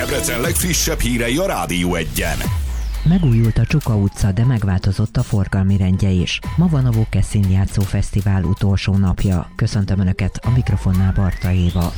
Debrecen legfrissebb hírei a Rádió 1-en. Megújult a Csuka utca, de megváltozott a forgalmi rendje is. Ma van a Vóke Színjátszó Fesztivál utolsó napja. Köszöntöm Önöket, a mikrofonnál Barta Éva.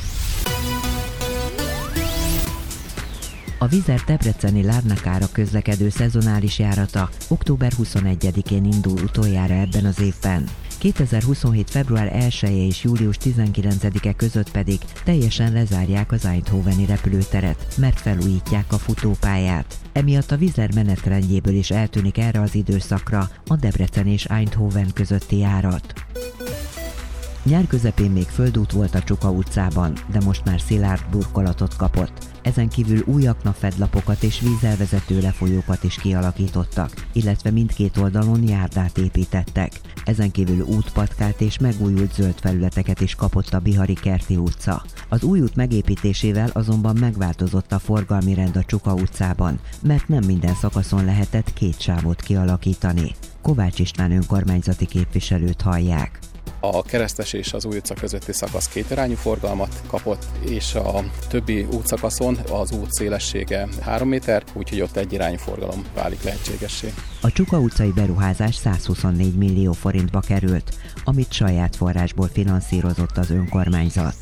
A Vizér debreceni Lárnakára közlekedő szezonális járata október 21-én indul utoljára ebben az évben. 2027. február 1-e és július 19-e között pedig teljesen lezárják az eindhoveni repülőteret, mert felújítják a futópályát. Emiatt a Vizér menetrendjéből is eltűnik erre az időszakra a Debrecen és Eindhoven közötti járat. Nyár közepén még földút volt a Csuka utcában, de most már szilárd burkolatot kapott. Ezen kívül új aknafedlapokat és vízzel vezető lefolyókat is kialakítottak, illetve mindkét oldalon járdát építettek. Ezen kívül útpatkát és megújult zöld felületeket is kapott a Bihari Kerti utca. Az új út megépítésével azonban megváltozott a forgalmi rend a Csuka utcában, mert nem minden szakaszon lehetett két sávot kialakítani. Kovács István önkormányzati képviselőt hallják. A Keresztes és az új utca közötti szakasz kétirányú forgalmat kapott, és a többi útszakaszon az út szélessége 3 méter, úgyhogy ott egyirányú forgalom válik lehetségessé. A Csuka utcai beruházás 124 millió forintba került, amit saját forrásból finanszírozott az önkormányzat.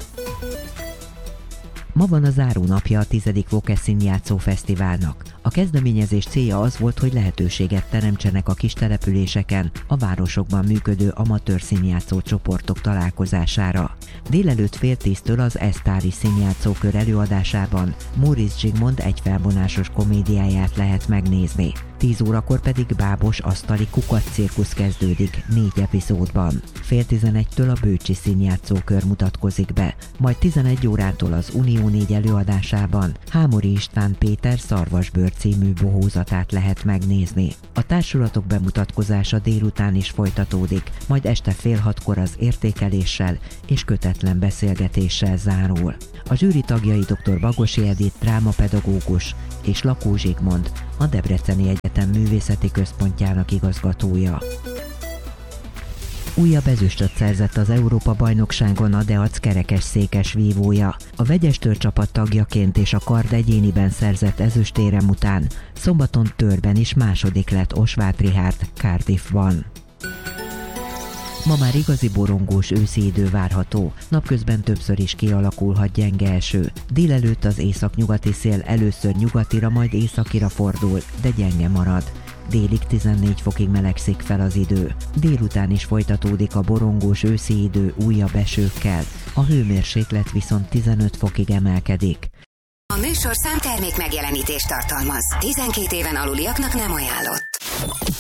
Ma van a zárónapja a 10. Vóke Színjátszó Fesztiválnak. A kezdeményezés célja az volt, hogy lehetőséget teremtsenek a kis településeken a városokban működő amatőr színjátszó csoportok találkozására. Délelőtt 9:30-től az Esztári Színjátszókör előadásában Móricz Zsigmond egyfelvonásos komédiáját lehet megnézni. 10 órakor pedig bábos asztali kukac-cirkusz kezdődik 4 epizódban. 10:30-től a Bőcsi Színjátszókör mutatkozik be, majd 11 órától az Unió 4 előadásában Hámori István Péter Szarvasbőr című bohózatát lehet megnézni. A társulatok bemutatkozása délután is folytatódik, majd este 5:30 az értékeléssel és kötetlen beszélgetéssel zárul. A zsűri tagjai dr. Bagosi Edith drámapedagógus és Lakó Zsigmond, a Debreceni Egyetem Művészeti Központjának igazgatója. Újabb ezüstöt szerzett az Európa-bajnokságon a Deac kerekesszékes vívója. A vegyes csapat tagjaként és a kard egyéniben szerzett ezüstérem után szombaton törben is második lett Osváth Richárd Cardiffban. Ma már igazi borongós őszi idő várható, napközben többször is kialakulhat gyenge eső. Délelőtt az északnyugati szél először nyugatira, majd északira fordul, de gyenge marad. Délig 14 fokig melegszik fel az idő. Délután is folytatódik a borongós őszi idő újabb esőkkel. A hőmérséklet viszont 15 fokig emelkedik. A műsorszám termék megjelenítést tartalmaz. 12 éven aluliaknak nem ajánlott.